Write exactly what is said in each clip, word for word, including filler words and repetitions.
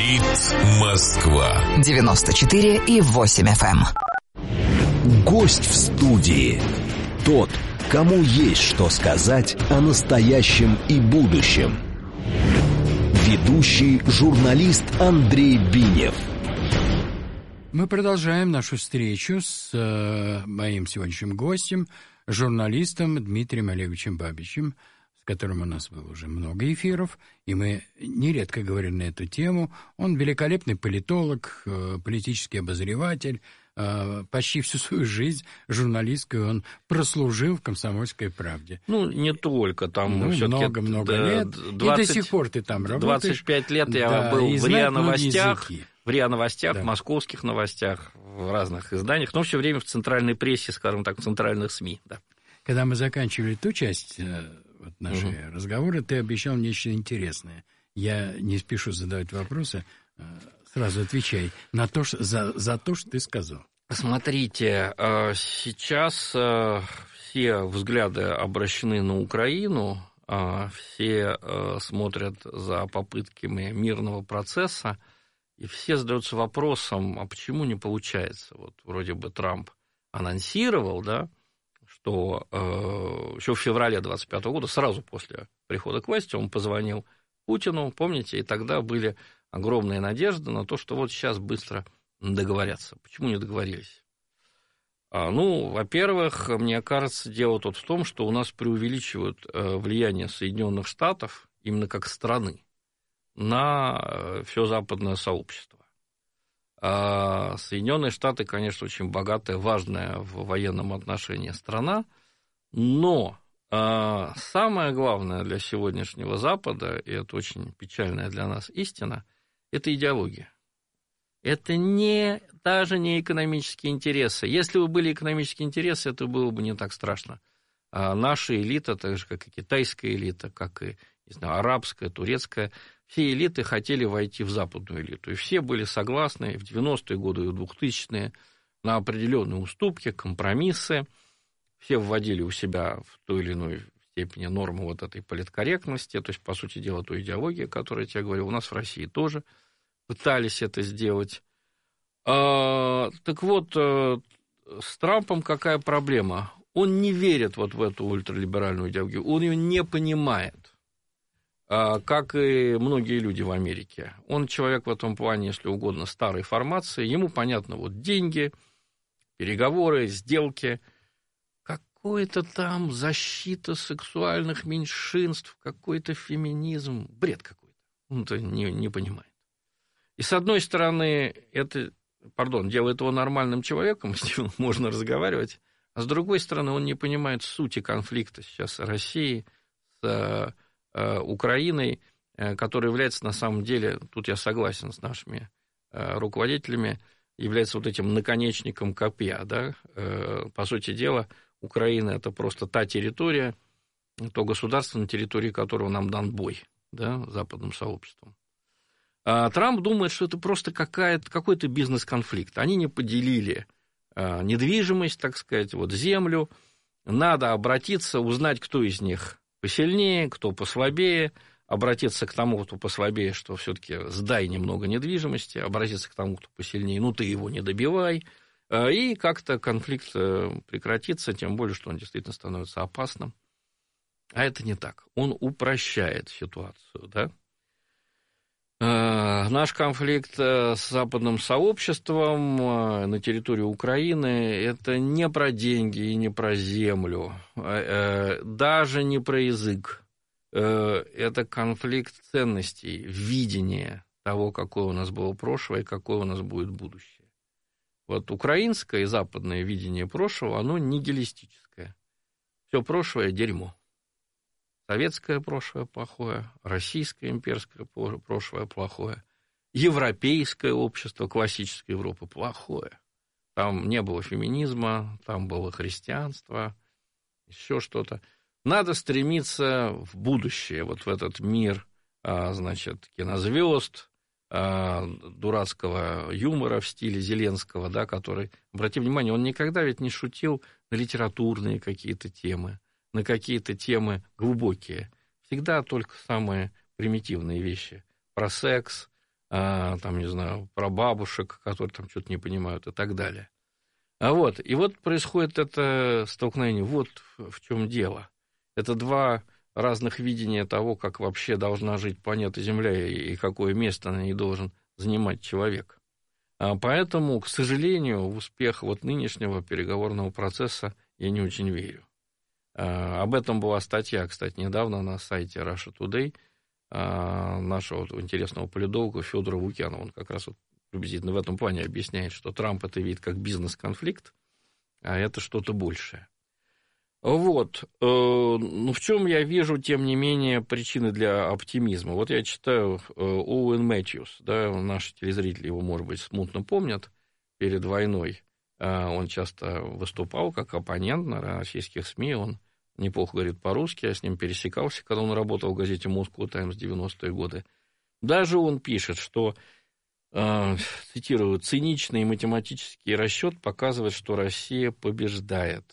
Говорит Москва. девяносто четыре и восемь эф эм. Гость в студии. Тот, кому есть что сказать о настоящем и будущем. Ведущий журналист Андрей Бинев. Мы продолжаем нашу встречу с э, моим сегодняшним гостем, журналистом Дмитрием Олеговичем Бабичем, с которым у нас было уже много эфиров, и мы нередко говорили на эту тему. Он великолепный политолог, э, политический обозреватель. Э, почти всю свою жизнь журналистскую он прослужил в «Комсомольской правде». Ну, не только. Там ну, все-таки много-много лет. двадцать, и до сих пор ты там работаешь. двадцать пять лет я да, был в РИА Новостях. Языки. В РИА Новостях, да. в московских новостях, в разных изданиях, но все время в центральной прессе, скажем так, в центральных СМИ. Да. Когда мы заканчивали ту часть вот, нашей угу. разговора, ты обещал нечто интересное. Я не спешу задавать вопросы, сразу отвечай на то, что, за, за то, что ты сказал. Смотрите, сейчас все взгляды обращены на Украину, все смотрят за попытками мирного процесса, и все задаются вопросом, а почему не получается? Вот вроде бы Трамп анонсировал, да, что э, еще в феврале двадцать пятого года, сразу после прихода к власти, он позвонил Путину, помните, и тогда были огромные надежды на то, что вот сейчас быстро договорятся. Почему не договорились? А, ну, во-первых, мне кажется, дело тут в том, что у нас преувеличивают э, влияние Соединенных Штатов именно как страны на все западное сообщество. А Соединенные Штаты, конечно, очень богатая, важная в военном отношении страна, но а, самое главное для сегодняшнего Запада, и это очень печальная для нас истина, это идеология. Это не, даже не экономические интересы. Если бы были экономические интересы, это было бы не так страшно. А наша элита, так же, как и китайская элита, как и, не знаю, арабская, турецкая, все элиты хотели войти в западную элиту. И все были согласны в девяностые годы и в двухтысячные на определенные уступки, компромиссы. Все вводили у себя в той или иной степени норму вот этой политкорректности. То есть, по сути дела, той идеологии, о которой я тебе говорил, у нас в России тоже пытались это сделать. А, так вот, с Трампом какая проблема? Он не верит вот в эту ультралиберальную идеологию, он ее не понимает, как и многие люди в Америке. Он человек в этом плане, если угодно, старой формации, ему понятно вот деньги, переговоры, сделки, какой-то там защита сексуальных меньшинств, какой-то феминизм, бред какой-то, он это не, не понимает. И с одной стороны, это, пардон, делает его нормальным человеком, с ним можно разговаривать, а с другой стороны, он не понимает сути конфликта сейчас России с э, Украиной, э, который является на самом деле, тут я согласен с нашими э, руководителями, является вот этим наконечником копья. Да? Э, по сути дела, Украина – это просто та территория, то государство, на территории которого нам дан бой, да, западным сообществом. А Трамп думает, что это просто какая-то, какой-то бизнес-конфликт. Они не поделили недвижимость, так сказать, вот землю, надо обратиться, узнать, кто из них посильнее, кто послабее, обратиться к тому, кто послабее, что все-таки сдай немного недвижимости, обратиться к тому, кто посильнее, ну ты его не добивай, и как-то конфликт прекратится, тем более, что он действительно становится опасным. А это не так. Он упрощает ситуацию, да? Наш конфликт с западным сообществом на территории Украины – это не про деньги и не про землю, даже не про язык. Это конфликт ценностей, видения того, какое у нас было прошлое и какое у нас будет будущее. Вот украинское и западное видение прошлого, оно нигилистическое. Все прошлое – дерьмо. Советское прошлое плохое, российское имперское прошлое плохое, европейское общество классической Европы плохое. Там не было феминизма, там было христианство, еще что-то. Надо стремиться в будущее, вот в этот мир, значит, кинозвезд, дурацкого юмора в стиле Зеленского, да, который, обратите внимание, он никогда ведь не шутил на литературные какие-то темы, на какие-то темы глубокие. Всегда только самые примитивные вещи. Про секс, там, не знаю, про бабушек, которые там что-то не понимают и так далее. А вот, и вот происходит это столкновение. Вот в чем дело. Это два разных видения того, как вообще должна жить планета Земля и какое место на ней должен занимать человек. Поэтому, к сожалению, в успех вот нынешнего переговорного процесса я не очень верю. Об этом была статья, кстати, недавно на сайте Russia Today нашего вот интересного политолога Федора Лукьянова. Он как раз вот приблизительно в этом плане объясняет, что Трамп это видит как бизнес-конфликт, а это что-то большее. Вот. Ну, в чем я вижу, тем не менее, причины для оптимизма? Вот я читаю Оуэн Мэтьюс, да, наши телезрители его, может быть, смутно помнят, перед войной. Он часто выступал как оппонент на российских СМИ, он неплохо говорит по-русски, я с ним пересекался, когда он работал в газете «Москва Таймс» в девяностые годы. Даже он пишет, что, цитирую, «циничный математический расчет показывает, что Россия побеждает».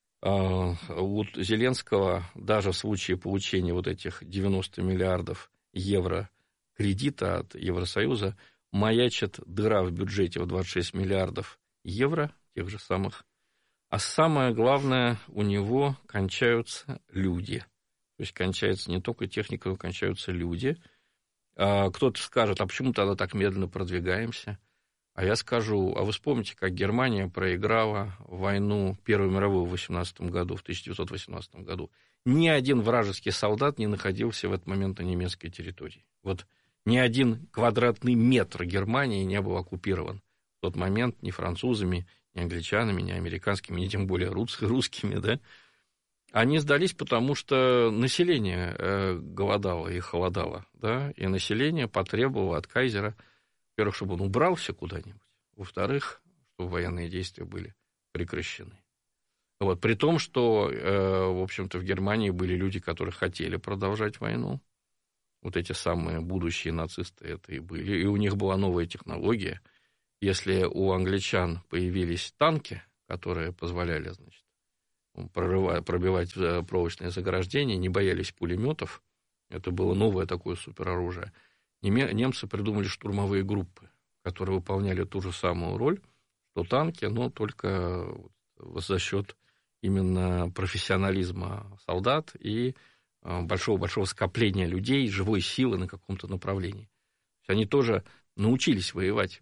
У Зеленского даже в случае получения вот этих девяноста миллиардов евро кредита от Евросоюза маячит дыра в бюджете в двадцать шесть миллиардов евро, тех же самых. А самое главное, у него кончаются люди. То есть кончается не только техника, но кончаются люди. Кто-то скажет, а почему тогда так медленно продвигаемся? А я скажу, а вы вспомните, как Германия проиграла войну Первую мировую в восемнадцатом году, в тысяча девятьсот восемнадцатом году. Ни один вражеский солдат не находился в этот момент на немецкой территории. Вот ни один квадратный метр Германии не был оккупирован в тот момент ни французами, ни англичанами, ни американскими, ни тем более русскими, да. Они сдались, потому что население голодало и холодало, да, и население потребовало от кайзера, во-первых, чтобы он убрался куда-нибудь, во-вторых, чтобы военные действия были прекращены. Вот, при том, что, э, в общем-то, в Германии были люди, которые хотели продолжать войну. Вот эти самые будущие нацисты это и были. И у них была новая технология. Если у англичан появились танки, которые позволяли, значит, прорывать, пробивать проволочные заграждения, не боялись пулеметов, это было новое такое супероружие, немцы придумали штурмовые группы, которые выполняли ту же самую роль, что танки, но только за счет именно профессионализма солдат и большого-большого скопления людей, живой силы на каком-то направлении. Они тоже научились воевать,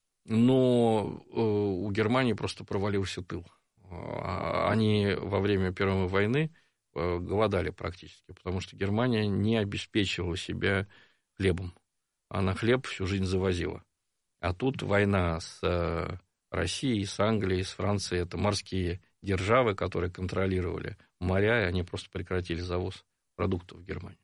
но у Германии просто провалился тыл. Они во время Первой войны голодали практически, потому что Германия не обеспечивала себя хлебом. Она хлеб всю жизнь завозила. А тут война с Россией, с Англией, с Францией. Это морские державы, которые контролировали моря, и они просто прекратили завоз продуктов в Германию.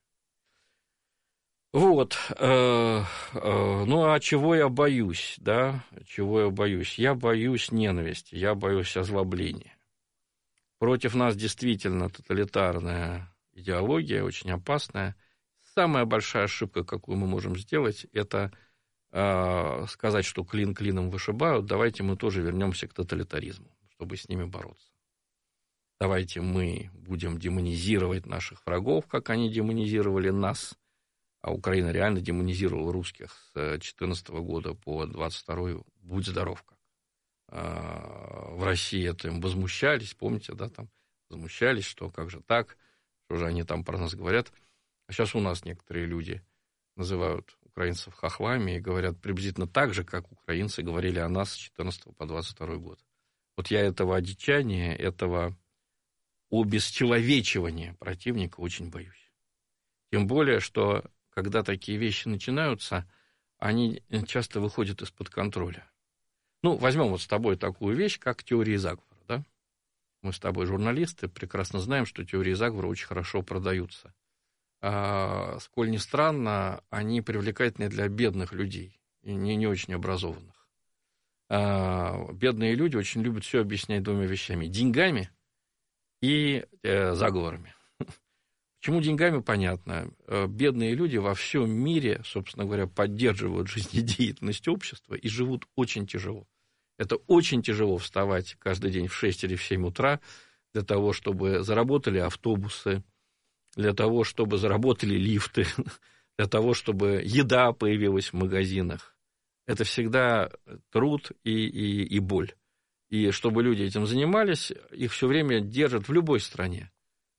Вот. Ну, а чего я боюсь, да? Чего я боюсь? Я боюсь ненависти, я боюсь озлобления. Против нас действительно тоталитарная идеология, очень опасная. Самая большая ошибка, какую мы можем сделать, это э, сказать, что клин клином вышибают, давайте мы тоже вернемся к тоталитаризму, чтобы с ними бороться. Давайте мы будем демонизировать наших врагов, как они демонизировали нас, а Украина реально демонизировала русских с две тысячи четырнадцатого года по двадцать второй, будь здоров как. Э, в России этим возмущались, помните, да, там возмущались, что как же так, что же они там про нас говорят. А сейчас у нас некоторые люди называют украинцев хохлами и говорят приблизительно так же, как украинцы говорили о нас с четырнадцатого по двадцать второй год. Вот я этого одичания, этого обесчеловечивания противника очень боюсь. Тем более, что когда такие вещи начинаются, они часто выходят из-под контроля. Ну, возьмем вот с тобой такую вещь, как теории заговора, да? Мы с тобой журналисты, прекрасно знаем, что теории заговора очень хорошо продаются. А, сколь ни странно, они привлекательны для бедных людей и не, не очень образованных. А, бедные люди очень любят все объяснять двумя вещами: деньгами и э, заговорами. Почему деньгами, понятно. Бедные люди во всем мире, собственно говоря, поддерживают жизнедеятельность общества и живут очень тяжело. Это очень тяжело вставать каждый день в шесть или в семь утра для того, чтобы заработали автобусы, для того, чтобы заработали лифты, для того, чтобы еда появилась в магазинах. Это всегда труд и, и, и боль. И чтобы люди этим занимались, их все время держат в любой стране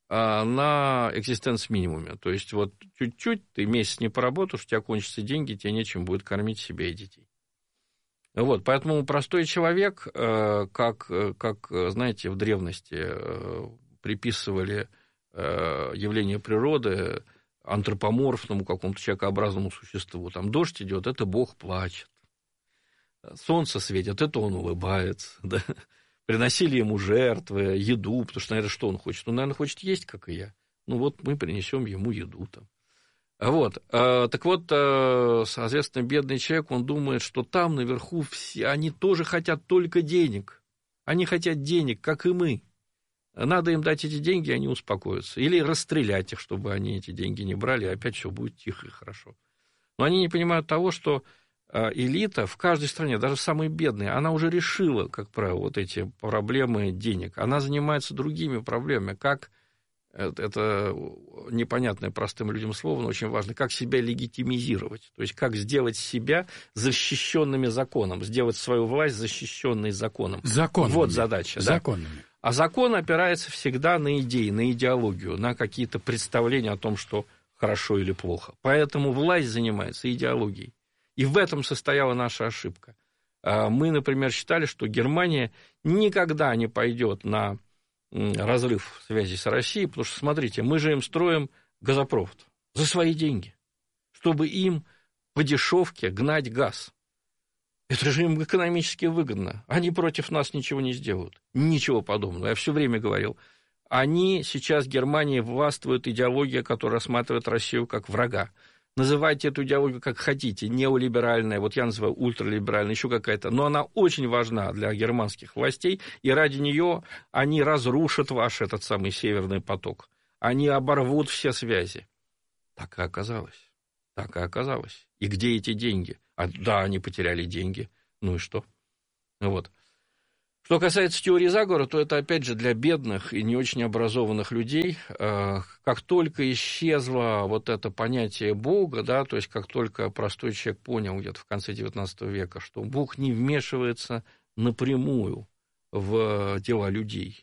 на экзистенц-минимуме. То есть вот чуть-чуть ты месяц не поработаешь, у тебя кончатся деньги, тебе нечем будет кормить себя и детей. Вот, поэтому простой человек, как, как, знаете, в древности приписывали явление природы антропоморфному какому-то человекообразному существу. Там дождь идет, это Бог плачет. Солнце светит, это он улыбается. Да? Приносили ему жертвы, еду, потому что, наверное, что он хочет? Он, наверное, хочет есть, как и я. Ну вот мы принесем ему еду там. Вот. Так вот, соответственно, бедный человек, он думает, что там наверху все, они тоже хотят только денег. Они хотят денег, как и мы. Надо им дать эти деньги, они успокоятся. Или расстрелять их, чтобы они эти деньги не брали, и опять все будет тихо и хорошо. Но они не понимают того, что элита в каждой стране, даже самой бедной, она уже решила, как правило, вот эти проблемы денег. Она занимается другими проблемами, как, это непонятное простым людям слово, но очень важно, как себя легитимизировать, то есть как сделать себя защищенными законом, сделать свою власть защищенной законом. Законами. Вот задача. Законами. Да? А закон опирается всегда на идеи, на идеологию, на какие-то представления о том, что хорошо или плохо. Поэтому власть занимается идеологией. И в этом состояла наша ошибка. Мы, например, считали, что Германия никогда не пойдет на разрыв связи с Россией, потому что, смотрите, мы же им строим газопровод за свои деньги, чтобы им по дешевке гнать газ. Это же им экономически выгодно. Они против нас ничего не сделают. Ничего подобного. Я все время говорил. Они сейчас, Германии, властвует идеология, которая рассматривает Россию как врага. Называйте эту идеологию как хотите, неолиберальная, вот я называю ультралиберальная, еще какая-то, но она очень важна для германских властей, и ради нее они разрушат ваш этот самый Северный поток. Они оборвут все связи. Так и оказалось. Так и оказалось. И где эти деньги? А, да, они потеряли деньги. Ну и что? Вот. Что касается теории заговора, то это, опять же, для бедных и не очень образованных людей. Как только исчезло вот это понятие Бога, да, то есть как только простой человек понял где-то в конце девятнадцатого века, что Бог не вмешивается напрямую в дела людей,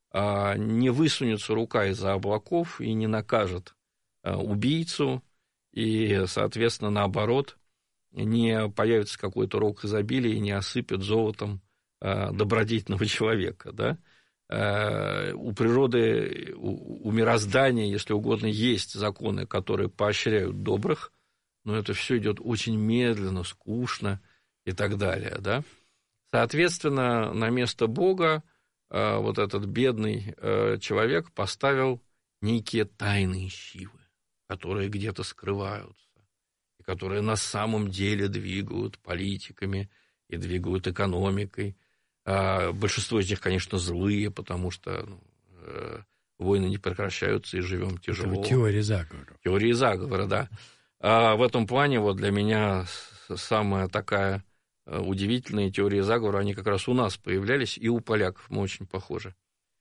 не высунется рука из-за облаков и не накажет убийцу, и, соответственно, наоборот, не появится какой-то рог изобилия и не осыпет золотом добродетельного человека, да? У природы, у мироздания, если угодно, есть законы, которые поощряют добрых, но это все идет очень медленно, скучно и так далее, да? Соответственно, на место Бога вот этот бедный человек поставил некие тайные силы, которые где-то скрываются, и которые на самом деле двигают политиками и двигают экономикой. Большинство из них, конечно, злые, потому что ну, э, войны не прекращаются и живем тяжело. Это теория заговора. Теория заговора, да. А в этом плане вот для меня самая такая удивительная теория заговора, они как раз у нас появлялись, и у поляков мы очень похожи.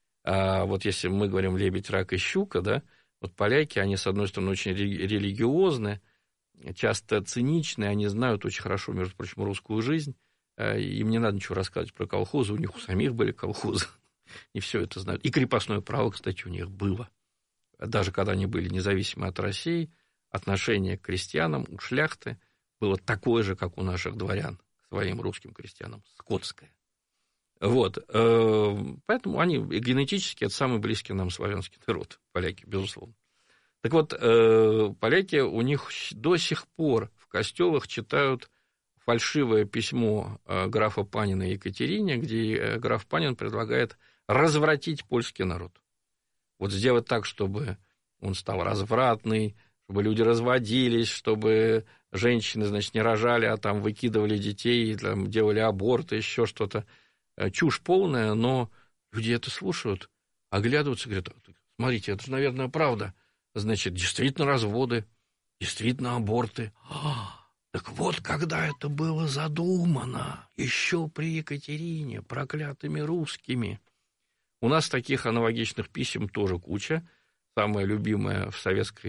А вот если мы говорим «лебедь, рак и щука», да, вот поляки, они, с одной стороны, очень религиозны, часто циничны, они знают очень хорошо, между прочим, русскую жизнь. Им не надо ничего рассказывать про колхозы, у них у самих были колхозы, и все это знают. И крепостное право, кстати, у них было. Даже когда они были независимы от России, отношение к крестьянам у шляхты было такое же, как у наших дворян к своим русским крестьянам, скотское. Вот. Поэтому они генетически это самый близкий нам славянский народ, поляки, безусловно. Так вот, поляки, у них до сих пор в костелах читают фальшивое письмо графа Панина Екатерине, где граф Панин предлагает развратить польский народ. Вот сделать так, чтобы он стал развратный, чтобы люди разводились, чтобы женщины, значит, не рожали, а там выкидывали детей, там, делали аборты, еще что-то. Чушь полная, но люди это слушают, оглядываются, говорят, смотрите, это же, наверное, правда. Значит, действительно разводы, действительно аборты. Так вот, когда это было задумано, еще при Екатерине, проклятыми русскими. У нас таких аналогичных писем тоже куча. Самое любимое в советской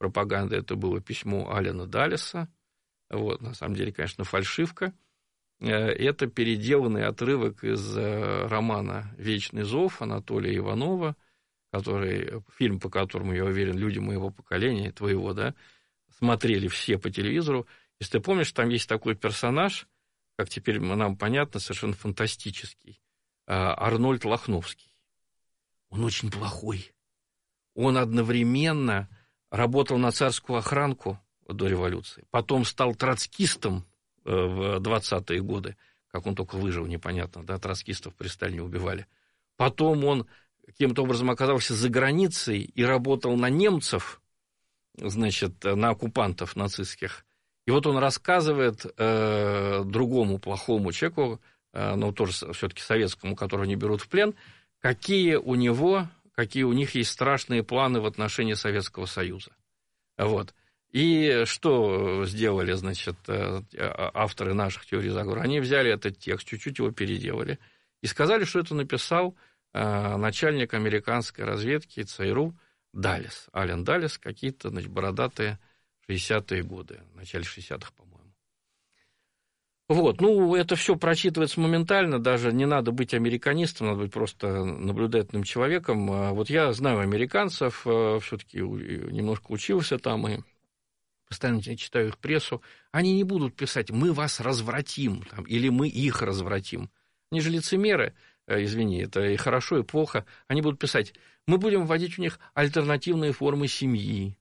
пропаганды, это было письмо Алена Даллеса. Вот, на самом деле, конечно, фальшивка. Это переделанный отрывок из романа «Вечный зов» Анатолия Иванова, который, фильм, по которому, я уверен, люди моего поколения, твоего, да, смотрели все по телевизору. Если ты помнишь, там есть такой персонаж, как теперь нам понятно, совершенно фантастический, Арнольд Лохновский. Он очень плохой. Он одновременно работал на царскую охранку до революции, потом стал троцкистом в двадцатые годы, как он только выжил, непонятно, да, троцкистов при Сталине убивали. Потом он каким-то образом оказался за границей и работал на немцев, значит, на оккупантов нацистских. И вот он рассказывает э, другому плохому человеку, э, но тоже все-таки советскому, которого не берут в плен, какие у него, какие у них есть страшные планы в отношении Советского Союза. Вот. И что сделали, значит, авторы наших теорий заговора? Они взяли этот текст, чуть-чуть его переделали и сказали, что это написал начальник американской разведки ЦРУ Даллес, Ален Даллес, какие-то, значит, бородатые шестидесятые годы, в начале шестидесятых, по-моему. Вот, ну, это все прочитывается моментально, даже не надо быть американистом, надо быть просто наблюдательным человеком. Вот я знаю американцев, все-таки немножко учился там и постоянно читаю их прессу, они не будут писать «мы вас развратим» там, или «мы их развратим». Они же лицемеры, извини, это и хорошо, и плохо. Они будут писать «мы будем вводить у них альтернативные формы семьи»,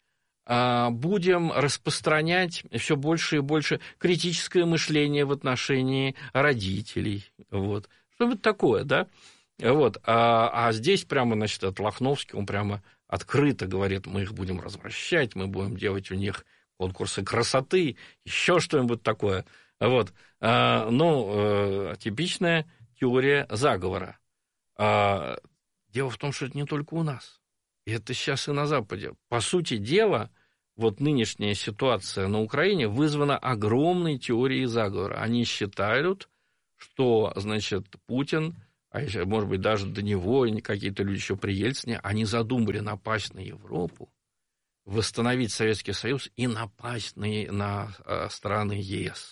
будем распространять все больше и больше критическое мышление в отношении родителей. Вот. Что-нибудь такое, да? Вот. А, а здесь прямо, значит, от Лохновский, он прямо открыто говорит, мы их будем развращать, мы будем делать у них конкурсы красоты, еще что-нибудь такое. Вот. А, ну, типичная теория заговора. А, дело в том, что это не только у нас. И это сейчас и на Западе. По сути дела, вот нынешняя ситуация на Украине вызвана огромной теорией заговора. Они считают, что, значит, Путин, а еще, может быть, даже до него какие-то люди еще при Ельцине, они задумали напасть на Европу, восстановить Советский Союз и напасть на, на э, страны ЕС.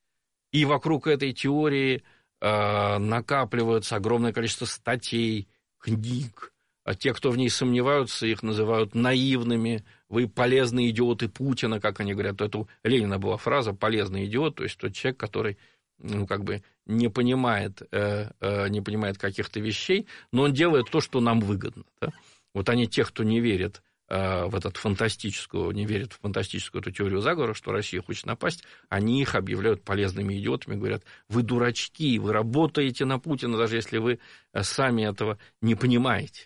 И вокруг этой теории э, накапливается огромное количество статей, книг. А те, кто в ней сомневаются, их называют наивными. Вы полезные идиоты Путина, как они говорят. Это у Ленина была фраза «полезный идиот», то есть тот человек, который, ну, как бы не понимает, э, э, не понимает каких-то вещей, но он делает то, что нам выгодно. Да? Вот они, те, кто не верит э, в этот фантастическую, не верит в фантастическую эту теорию заговора, что Россия хочет напасть, они их объявляют полезными идиотами, говорят, вы дурачки, вы работаете на Путина, даже если вы сами этого не понимаете.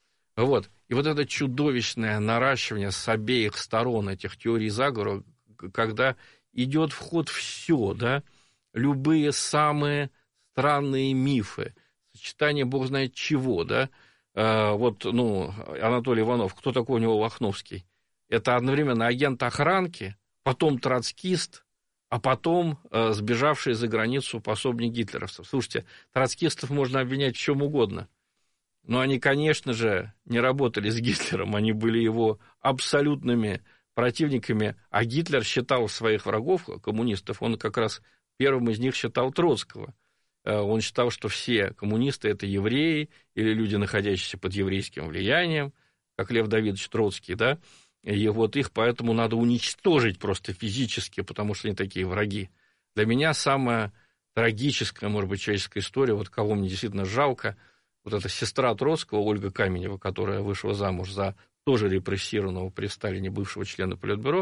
Вот. И вот это чудовищное наращивание с обеих сторон этих теорий заговора, когда идет в ход все, да, любые самые странные мифы, сочетание бог знает чего, да, а, вот, ну, Анатолий Иванов, кто такой у него Лохновский? Это одновременно агент охранки, потом троцкист, а потом а, сбежавший за границу пособник гитлеровцев. Слушайте, троцкистов можно обвинять в чем угодно. Но они, конечно же, не работали с Гитлером, они были его абсолютными противниками, а Гитлер считал своих врагов, коммунистов, он как раз первым из них считал Троцкого. Он считал, что все коммунисты – это евреи или люди, находящиеся под еврейским влиянием, как Лев Давидович Троцкий, да, и вот их поэтому надо уничтожить просто физически, потому что они такие враги. Для меня самая трагическая, может быть, человеческая история, вот кого мне действительно жалко, вот эта сестра Троцкого, Ольга Каменева, которая вышла замуж за тоже репрессированного при Сталине бывшего члена Политбюро,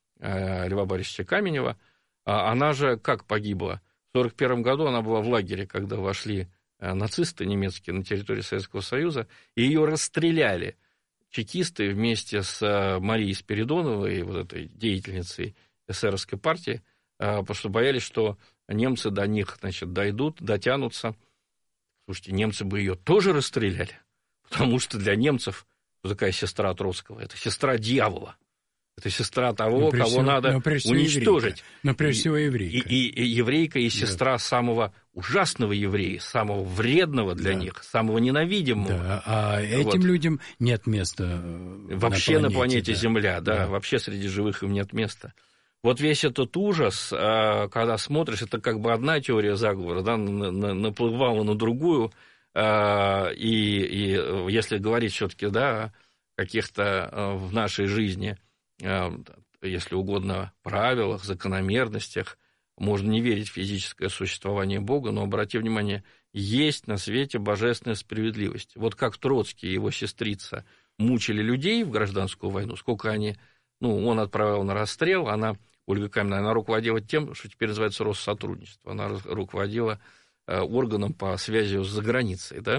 Льва Борисовича Каменева, она же как погибла? В сорок первом году она была в лагере, когда вошли нацисты немецкие на территорию Советского Союза, и ее расстреляли чекисты вместе с Марией Спиридоновой, вот этой деятельницей эсеровской партии, потому что боялись, что немцы до них, значит, дойдут, дотянутся. Слушайте, немцы бы ее тоже расстреляли, потому что для немцев такая сестра Троцкого, это сестра дьявола, это сестра того, кого всего, надо уничтожить. Но прежде всего еврейка. И, и, и еврейка, и сестра да. самого ужасного еврея, самого вредного для да. них, самого ненавидимого. Да, а этим вот. людям нет места вообще на планете, на планете да. Земля, да, да, вообще среди живых им нет места. Вот весь этот ужас, когда смотришь, это как бы одна теория заговора, да, наплывала на другую, и, и если говорить все-таки, да, о каких-то в нашей жизни, если угодно, правилах, закономерностях, можно не верить в физическое существование Бога, но, обрати внимание, есть на свете божественная справедливость. Вот как Троцкий и его сестрица мучили людей в гражданскую войну, сколько они, ну, он отправлял на расстрел, она, Ольга Каменная, она руководила тем, что теперь называется Россотрудничество, она руководила органом по связи с заграницей, да,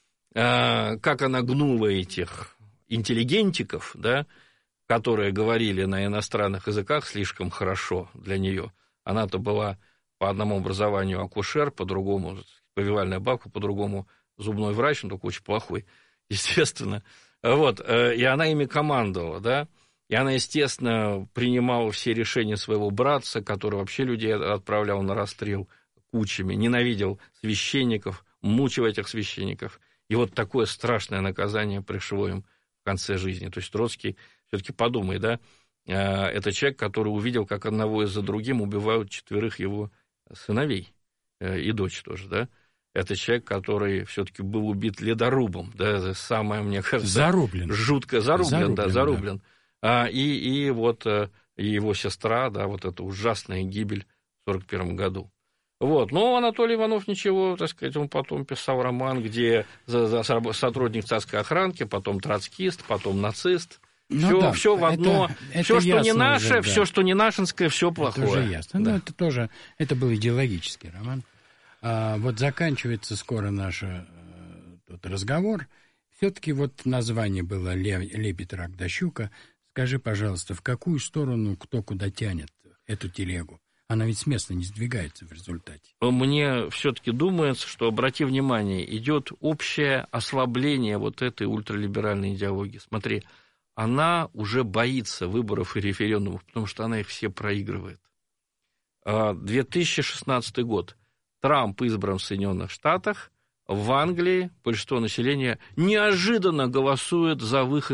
как она гнула этих интеллигентиков, да, которые говорили на иностранных языках слишком хорошо для нее. Она-то была по одному образованию акушер, по-другому повивальная бабка, по-другому зубной врач, но только очень плохой, естественно. Вот, и она ими командовала, да, и она, естественно, принимала все решения своего братца, который вообще людей отправлял на расстрел кучами, ненавидел священников, мучил этих священников. И вот такое страшное наказание пришло им в конце жизни. То есть Троцкий, все-таки подумай, да, это человек, который увидел, как одного за другим убивают четверых его сыновей и дочь тоже, да. Это человек, который все-таки был убит ледорубом, да, это самое, мне кажется, зарублен. жутко, зарублен, зарублен да, зарублен. Да. А, и, и вот и его сестра, да, вот эта ужасная гибель в сорок первом году. Вот. Но Анатолий Иванов ничего, так сказать, он потом писал роман, где за, за сотрудник царской охранки, потом троцкист, потом нацист. Ну, все, да, все в одно, это, все, это что не наше, уже, да. все, что не нашинское, все плохое. Это уже ясно. Да. Ну, это тоже, это был идеологический роман. А, вот заканчивается скоро наш э, тот разговор. Все-таки вот название было «Лебедь, рак да щука». Скажи, пожалуйста, в какую сторону кто куда тянет эту телегу? Она ведь с места не сдвигается в результате. Мне все-таки думается, что, обрати внимание, идет общее ослабление вот этой ультралиберальной идеологии. Смотри, она уже боится выборов и референдумов, потому что она их все проигрывает. две тысячи шестнадцатый год. Трамп избран в Соединенных Штатах. В Англии большинство населения неожиданно голосует за выход